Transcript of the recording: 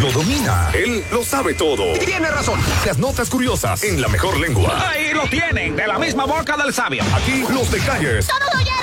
lo domina. Él lo sabe todo. Tiene razón. Las notas curiosas en la mejor lengua. Ahí lo tienen, de la misma boca del sabio. Aquí los detalles. ¡Todo ya!